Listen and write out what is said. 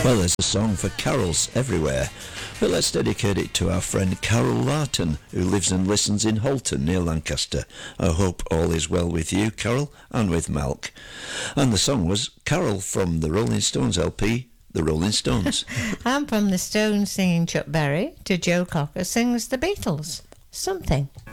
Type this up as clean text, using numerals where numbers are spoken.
Well, there's a song for carols everywhere, but let's dedicate it to our friend Carol Larton, who lives and listens in Holton near Lancaster. I hope all is well with you, Carol, and with Malk. And the song was Carol from the Rolling Stones LP, The Rolling Stones. And from the Stones singing Chuck Berry to Joe Cocker sings the Beatles. Something.